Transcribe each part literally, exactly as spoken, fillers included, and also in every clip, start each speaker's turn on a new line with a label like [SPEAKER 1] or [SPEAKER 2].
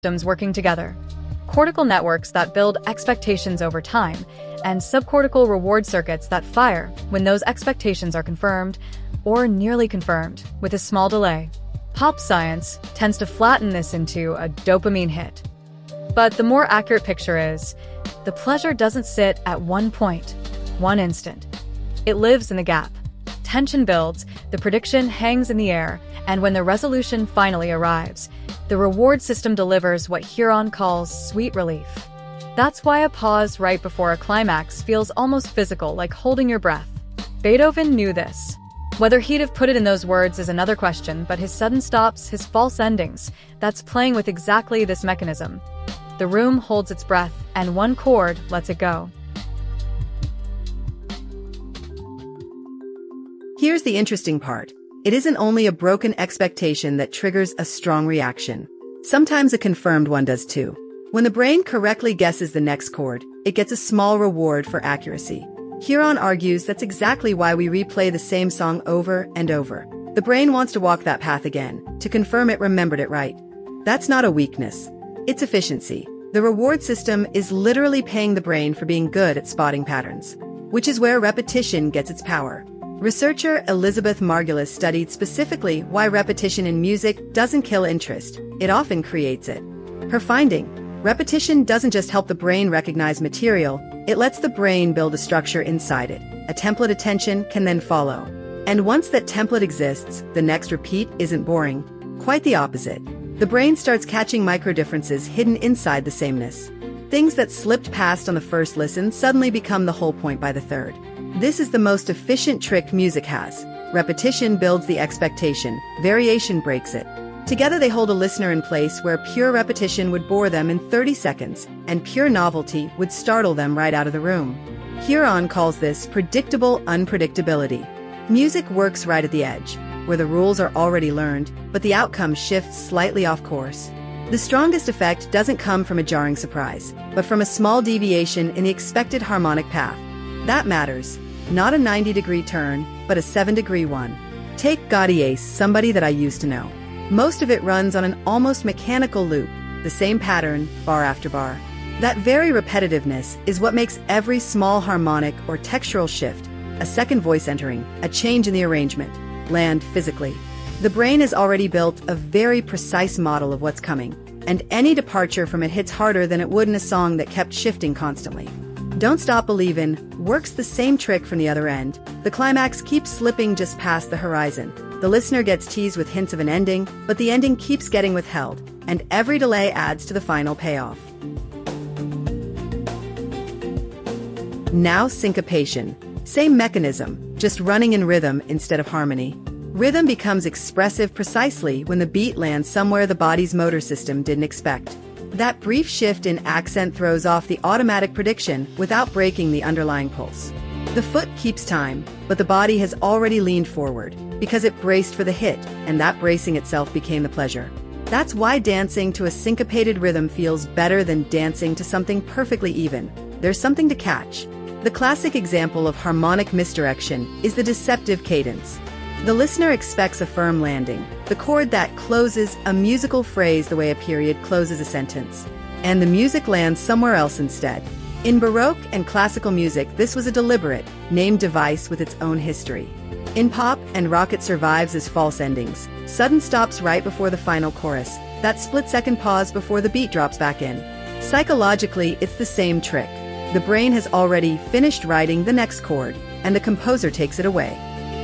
[SPEAKER 1] systems working together. Cortical networks that build expectations over time, and subcortical reward circuits that fire when those expectations are confirmed or nearly confirmed with a small delay. Pop science tends to flatten this into a dopamine hit. But the more accurate picture is, the pleasure doesn't sit at one point, one instant. It lives in the gap. Tension builds, the prediction hangs in the air, and when the resolution finally arrives, the reward system delivers what Huron calls sweet relief. That's why a pause right before a climax feels almost physical, like holding your breath. Beethoven knew this. Whether he'd have put it in those words is another question, but his sudden stops, his false endings, that's playing with exactly this mechanism. The room holds its breath, and one chord lets it go.
[SPEAKER 2] Here's the interesting part. It isn't only a broken expectation that triggers a strong reaction. Sometimes a confirmed one does too. When the brain correctly guesses the next chord, it gets a small reward for accuracy. Huron argues that's exactly why we replay the same song over and over. The brain wants to walk that path again, to confirm it remembered it right. That's not a weakness. It's efficiency. The reward system is literally paying the brain for being good at spotting patterns, which is where repetition gets its power. Researcher Elizabeth Margulis studied specifically why repetition in music doesn't kill interest, it often creates it. Her finding: repetition doesn't just help the brain recognize material, it lets the brain build a structure inside it. A template attention can then follow. And once that template exists, the next repeat isn't boring. Quite the opposite. The brain starts catching micro differences hidden inside the sameness. Things that slipped past on the first listen suddenly become the whole point by the third. This is the most efficient trick music has. Repetition builds the expectation, variation breaks it. Together they hold a listener in place where pure repetition would bore them in thirty seconds, and pure novelty would startle them right out of the room. Huron calls this predictable unpredictability. Music works right at the edge, where the rules are already learned, but the outcome shifts slightly off course. The strongest effect doesn't come from a jarring surprise, but from a small deviation in the expected harmonic path. That matters. Not a ninety degree turn, but a seven degree one. Take Gaudier's Somebody That I Used to Know. Most of it runs on an almost mechanical loop, the same pattern, bar after bar. That very repetitiveness is what makes every small harmonic or textural shift, a second voice entering, a change in the arrangement, land physically. The brain has already built a very precise model of what's coming, and any departure from it hits harder than it would in a song that kept shifting constantly. Don't Stop Believin' works the same trick from the other end. The climax keeps slipping just past the horizon. The listener gets teased with hints of an ending, but the ending keeps getting withheld, and every delay adds to the final payoff. Now syncopation. Same mechanism, just running in rhythm instead of harmony. Rhythm becomes expressive precisely when the beat lands somewhere the body's motor system didn't expect. That brief shift in accent throws off the automatic prediction without breaking the underlying pulse. The foot keeps time, but the body has already leaned forward, because it braced for the hit, and that bracing itself became the pleasure. That's why dancing to a syncopated rhythm feels better than dancing to something perfectly even. There's something to catch. The classic example of harmonic misdirection is the deceptive cadence. The listener expects a firm landing, the chord that closes a musical phrase the way a period closes a sentence, and the music lands somewhere else instead. In Baroque and classical music, this was a deliberate, named device with its own history. In pop and rock, it survives as false endings, sudden stops right before the final chorus, that split-second pause before the beat drops back in. Psychologically, it's the same trick. The brain has already finished writing the next chord, and the composer takes it away.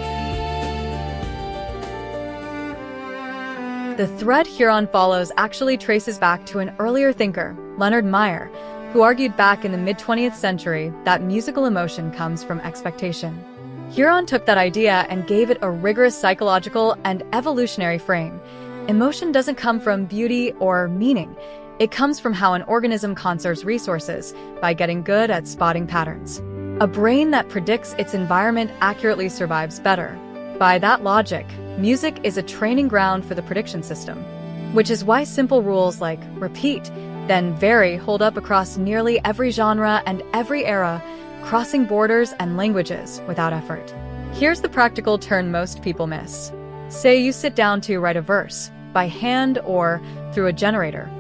[SPEAKER 1] The thread Huron follows actually traces back to an earlier thinker, Leonard Meyer, who argued back in the mid-twentieth century that musical emotion comes from expectation. Huron took that idea and gave it a rigorous psychological and evolutionary frame. Emotion doesn't come from beauty or meaning. It comes from how an organism conserves resources by getting good at spotting patterns. A brain that predicts its environment accurately survives better. By that logic, music is a training ground for the prediction system, which is why simple rules like repeat, then vary hold up across nearly every genre and every era, crossing borders and languages without effort. Here's the practical turn most people miss. Say you sit down to write a verse, by hand or through a generator.